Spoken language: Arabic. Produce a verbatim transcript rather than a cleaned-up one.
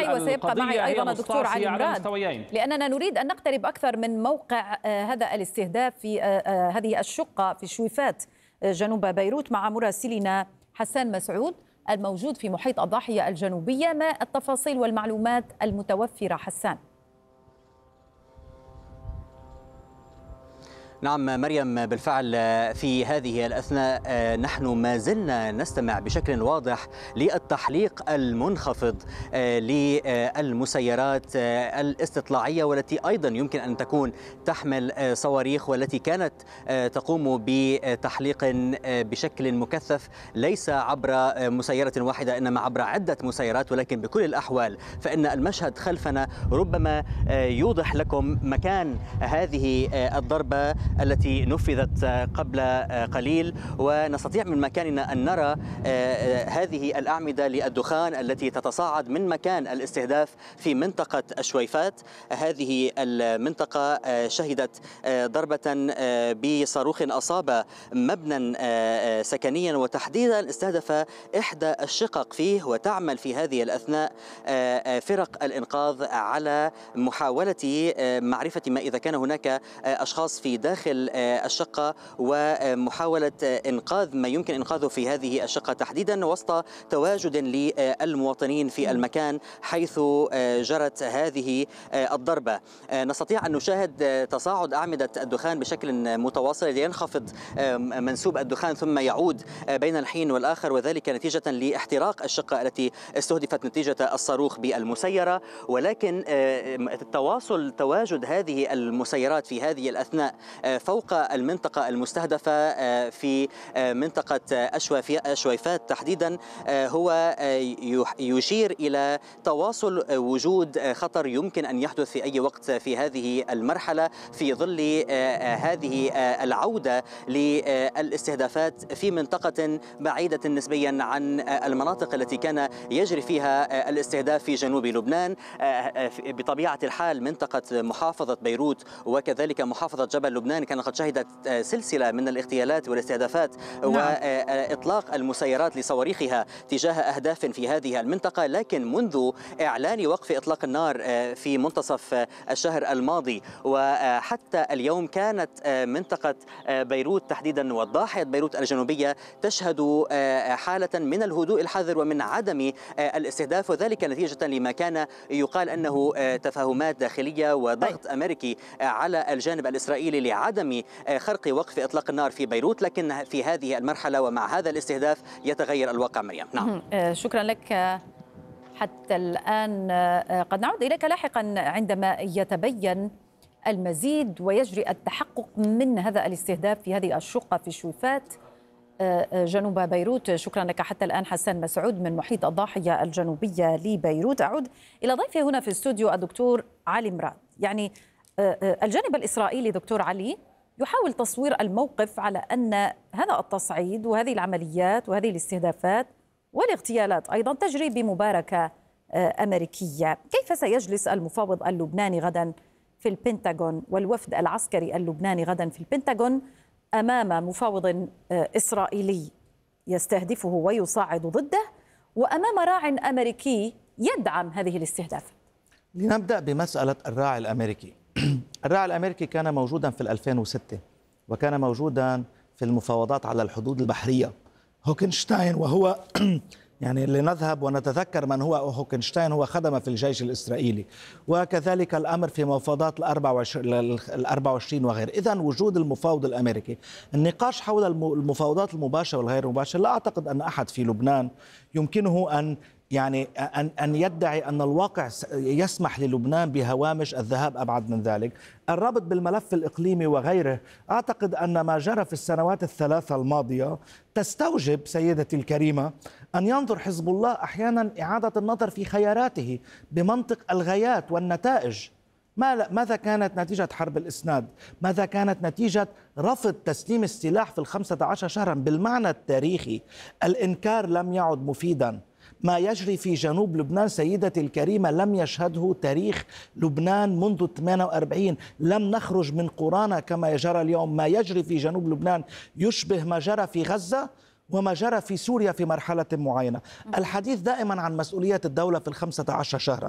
وسيبقى معي أيضا الدكتور علي مراد، لأننا نريد أن نقترب أكثر من موقع هذا الاستهداف في هذه الشقة في شويفات جنوب بيروت مع مراسلنا حسان مسعود الموجود في محيط الضاحية الجنوبية. ما التفاصيل والمعلومات المتوفرة حسان؟ نعم مريم، بالفعل في هذه الأثناء نحن ما زلنا نستمع بشكل واضح للتحليق المنخفض للمسيرات الاستطلاعية، والتي أيضا يمكن أن تكون تحمل صواريخ، والتي كانت تقوم بتحليق بشكل مكثف ليس عبر مسيرة واحدة إنما عبر عدة مسيرات. ولكن بكل الأحوال فإن المشهد خلفنا ربما يوضح لكم مكان هذه الضربة التي نفذت قبل قليل، ونستطيع من مكاننا أن نرى هذه الأعمدة للدخان التي تتصاعد من مكان الاستهداف في منطقة الشويفات. هذه المنطقة شهدت ضربة بصاروخ أصاب مبنى سكنيا، وتحديدا استهدف إحدى الشقق فيه، وتعمل في هذه الأثناء فرق الإنقاذ على محاولة معرفة ما إذا كان هناك أشخاص في داخل الشقة، ومحاولة إنقاذ ما يمكن إنقاذه في هذه الشقة تحديدا، وسط تواجد للمواطنين في المكان حيث جرت هذه الضربة. نستطيع أن نشاهد تصاعد أعمدة الدخان بشكل متواصل، ينخفض منسوب الدخان ثم يعود بين الحين والآخر، وذلك نتيجة لاحتراق الشقة التي استهدفت نتيجة الصاروخ بالمسيرة. ولكن تواصل تواجد هذه المسيرات في هذه الأثناء فوق المنطقة المستهدفة في منطقة الشويفات تحديدا هو يشير إلى تواصل وجود خطر يمكن أن يحدث في أي وقت في هذه المرحلة، في ظل هذه العودة للاستهدافات في منطقة بعيدة نسبيا عن المناطق التي كان يجري فيها الاستهداف في جنوب لبنان. بطبيعة الحال منطقة محافظة بيروت وكذلك محافظة جبل لبنان كانت قد شهدت سلسلة من الاغتيالات والاستهدافات نعم. وإطلاق المسيرات لصواريخها تجاه أهداف في هذه المنطقة. لكن منذ إعلان وقف إطلاق النار في منتصف الشهر الماضي وحتى اليوم كانت منطقة بيروت تحديدا والضاحية بيروت الجنوبية تشهد حالة من الهدوء الحذر ومن عدم الاستهداف، وذلك نتيجة لما كان يقال أنه تفاهمات داخلية وضغط أمريكي على الجانب الإسرائيلي لعدم خرق وقف إطلاق النار في بيروت. لكن في هذه المرحلة ومع هذا الاستهداف يتغير الواقع مريم. نعم. شكرا لك. حتى الآن قد نعود إليك لاحقا عندما يتبين المزيد ويجري التحقق من هذا الاستهداف في هذه الشقة في شويفات جنوب بيروت. شكرا لك حتى الآن حسان مسعود من محيط الضاحية الجنوبية لبيروت. أعود إلى ضيفي هنا في الاستوديو الدكتور علي مراد. يعني الجانب الإسرائيلي دكتور علي يحاول تصوير الموقف على أن هذا التصعيد وهذه العمليات وهذه الاستهدافات والاغتيالات أيضا تجري بمباركة أمريكية. كيف سيجلس المفاوض اللبناني غدا في البنتاغون والوفد العسكري اللبناني غدا في البنتاغون أمام مفاوض إسرائيلي يستهدفه ويصعد ضده وأمام راع أمريكي يدعم هذه الاستهدافات؟ لنبدأ بمسألة الراعي الأمريكي. الراعي الأمريكي كان موجودا في ألفين وستة وكان موجودا في المفاوضات على الحدود البحرية. هوكنشتاين وهو يعني لنذهب ونتذكر من هو هوكنشتاين، هو خدم في الجيش الإسرائيلي، وكذلك الأمر في مفاوضات الأربع وعشرين وغيره. إذن وجود المفاوض الأمريكي، النقاش حول المفاوضات المباشرة والغير مباشرة، لا أعتقد أن أحد في لبنان يمكنه أن يعني أن أن يدعي أن الواقع يسمح للبنان بهوامش الذهاب أبعد من ذلك. الربط بالملف الإقليمي وغيره، أعتقد أن ما جرى في السنوات الثلاثة الماضية تستوجب سيدتي الكريمة أن ينظر حزب الله أحيانا إعادة النظر في خياراته بمنطق الغايات والنتائج. ماذا كانت نتيجة حرب الإسناد؟ ماذا كانت نتيجة رفض تسليم السلاح في الخمسة عشر شهرا؟ بالمعنى التاريخي الإنكار لم يعد مفيدا. ما يجري في جنوب لبنان سيدتي الكريمة لم يشهده تاريخ لبنان منذ ثمانية وأربعين. لم نخرج من قرانا كما يجرى اليوم. ما يجري في جنوب لبنان يشبه ما جرى في غزة وما جرى في سوريا في مرحلة معينة. الحديث دائما عن مسؤولية الدولة في الخمسة عشر شهرا.